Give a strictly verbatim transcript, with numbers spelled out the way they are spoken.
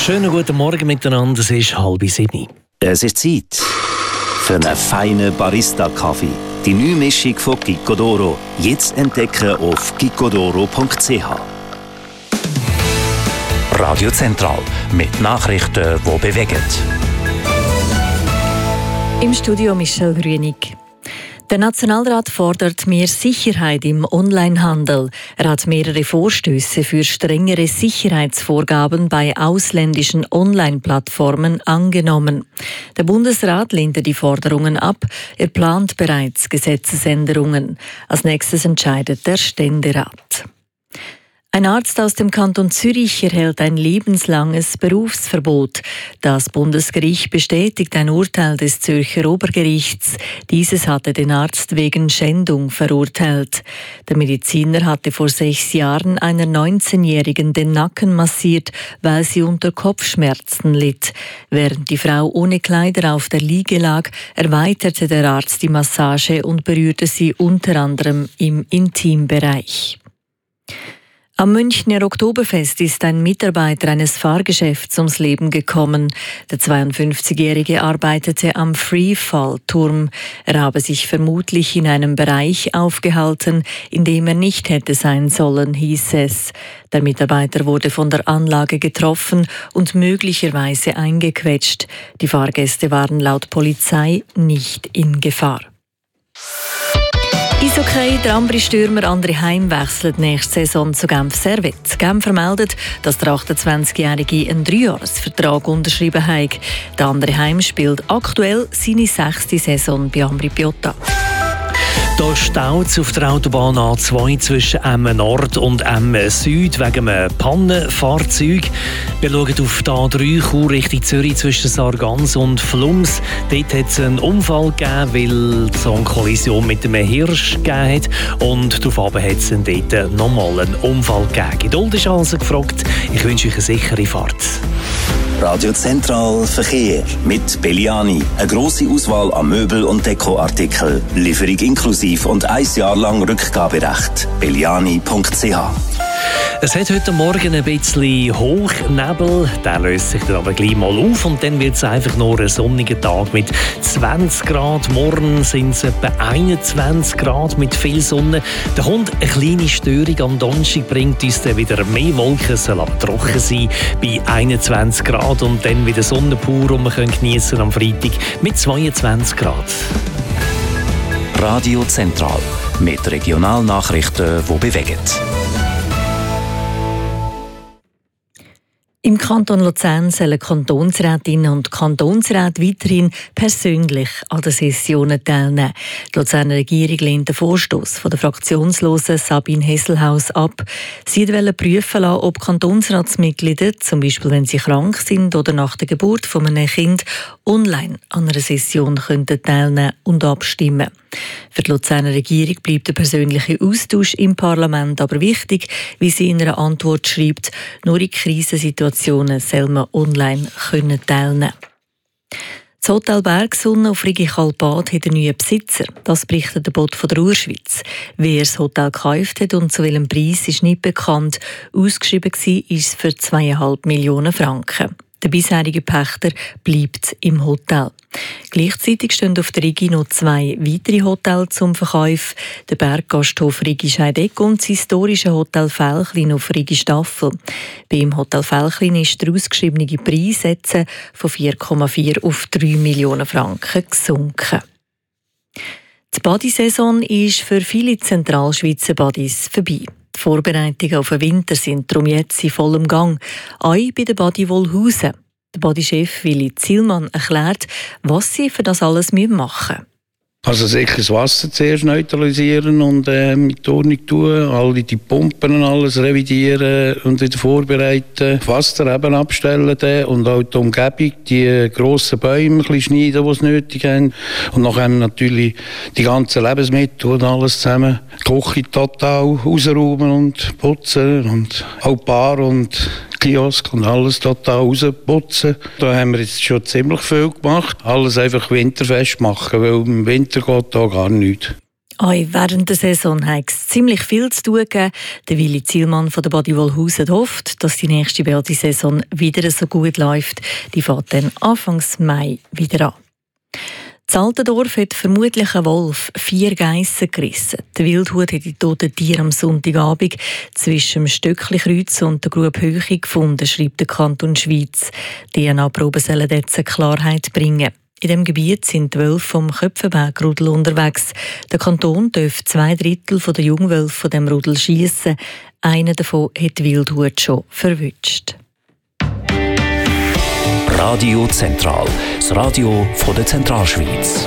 Schönen guten Morgen miteinander, es ist halb sieben. Es ist Zeit für einen feinen Barista-Kaffee. Die neue Mischung von Gicodoro. Jetzt entdecken auf gicodoro punkt c h. Radio Zentral mit Nachrichten, die bewegen. Im Studio Michel Grünig. Der Nationalrat fordert mehr Sicherheit im Onlinehandel. Er hat mehrere Vorstöße für strengere Sicherheitsvorgaben bei ausländischen Online-Plattformen angenommen. Der Bundesrat lehnte die Forderungen ab. Er plant bereits Gesetzesänderungen. Als nächstes entscheidet der Ständerat. Ein Arzt aus dem Kanton Zürich erhält ein lebenslanges Berufsverbot. Das Bundesgericht bestätigt ein Urteil des Zürcher Obergerichts. Dieses hatte den Arzt wegen Schändung verurteilt. Der Mediziner hatte vor sechs Jahren einer neunzehnjährigen den Nacken massiert, weil sie unter Kopfschmerzen litt. Während die Frau ohne Kleider auf der Liege lag, erweiterte der Arzt die Massage und berührte sie unter anderem im Intimbereich. Am Münchner Oktoberfest ist ein Mitarbeiter eines Fahrgeschäfts ums Leben gekommen. Der zweiundfünfzigjährige arbeitete am Freefall-Turm. Er habe sich vermutlich in einem Bereich aufgehalten, in dem er nicht hätte sein sollen, hieß es. Der Mitarbeiter wurde von der Anlage getroffen und möglicherweise eingequetscht. Die Fahrgäste waren laut Polizei nicht in Gefahr. Eishockey, der Ambri-Stürmer André Heim wechselt nächste Saison zu Genf Servette. Genf vermeldet, dass der achtundzwanzigjährige einen Dreijahresvertrag unterschrieben hat. Der André Heim spielt aktuell seine sechste Saison bei Ambri Piotta. Da staut es auf der Autobahn A zwei zwischen Emmen Nord und Emmen Süd wegen einem Pannenfahrzeug. Wir schauen auf die A drei Chur Richtung Zürich zwischen Sargans und Flums. Dort hat es einen Unfall gegeben, weil es eine Kollision mit einem Hirsch gegeben hat. Und daraufhin hat es dort nochmal einen Unfall gegeben. Geduld ist also gefragt. Ich wünsche euch eine sichere Fahrt. Radio Zentral Verkehr mit Belliani. Eine grosse Auswahl an Möbel- und Dekoartikeln. Lieferung inklusiv und ein Jahr lang Rückgaberecht. belliani punkt c h. Es hat heute Morgen ein bisschen Hochnebel, der löst sich dann aber gleich mal auf und dann wird es einfach nur ein sonniger Tag mit zwanzig Grad. Morgen sind es etwa einundzwanzig Grad mit viel Sonne. Da kommt eine kleine Störung am Donnerstag, bringt uns dann wieder mehr Wolken, es soll aber trocken sein bei einundzwanzig Grad und dann wieder Sonne pur und wir können genießen am Freitag mit zweiundzwanzig Grad. Radio Zentral mit Regionalnachrichten, die bewegen. Im Kanton Luzern sollen Kantonsrätinnen und Kantonsräte weiterhin persönlich an den Sessionen teilnehmen. Die Luzerner Regierung lehnt den Vorstoss von der fraktionslosen Sabine Hesselhaus ab. Sie wollen prüfen lassen, ob Kantonsratsmitglieder, zum Beispiel wenn sie krank sind oder nach der Geburt von einem Kind, online an einer Session könnten teilnehmen und abstimmen. Für die Luzerner Regierung bleibt der persönliche Austausch im Parlament aber wichtig, wie sie in einer Antwort schreibt. Nur in Krisensituationen soll man online können teilnehmen. Das Hotel Bergsonne auf Rigi-Kalbad hat einen neuen Besitzer. Das berichtet der Bot von der Urschweiz. Wer das Hotel gekauft hat und zu welchem Preis ist nicht bekannt. Ausgeschrieben war es für zweieinhalb Millionen Franken. Der bisherige Pächter bleibt im Hotel. Gleichzeitig stehen auf der Rigi noch zwei weitere Hotels zum Verkauf. Der Berggasthof Rigi Scheideck und das historische Hotel Velchlin auf Rigi Staffel. Beim Hotel Velchlin ist der ausgeschriebene Preis jetzt von vier Komma vier auf drei Millionen Franken gesunken. Die Badesaison ist für viele Zentralschweizer Badis vorbei. Die Vorbereitungen auf den Winter sind darum jetzt in vollem Gang, auch bei der Badi Wollhausen. Der Badichef Willi Zielmann erklärt, was sie für das alles machen müssen. Also sicher das Wasser zuerst neutralisieren und äh, mit Ordnung tun, alle die Pumpen und alles revidieren und wieder vorbereiten, Wasser eben abstellen dann, und auch die Umgebung, die grossen Bäume ein bisschen schneiden, die es nötig haben, und nachher natürlich die ganzen Lebensmittel und alles zusammen, die Küche total rausräumen und putzen und auch Bar und Kiosk und alles total rausputzen. Da haben wir jetzt schon ziemlich viel gemacht. Alles einfach winterfest machen, weil im Winter geht da gar nichts. Auch während der Saison hat es ziemlich viel zu tun gegeben. Der Willi Zielmann von der Body Wollhausen hofft, dass die nächste Badesaison wieder so gut läuft. Die fährt dann Anfang Mai wieder an. In Altendorf hat vermutlich ein Wolf vier Geissen gerissen. Der Wildhut hat die toten Tiere am Sonntagabend zwischen dem Stöckli-Kreuz und der Grube Höhe gefunden, schreibt der Kanton Schweiz. D N A-Proben sollen jetzt Klarheit bringen. In diesem Gebiet sind die Wölfe vom Köpfenberg-Rudel unterwegs. Der Kanton darf zwei Drittel der Jungwölfe von dem Rudel schiessen. Einer davon hat die Wildhut schon verwünscht. Radio Zentral, das Radio von der Zentralschweiz.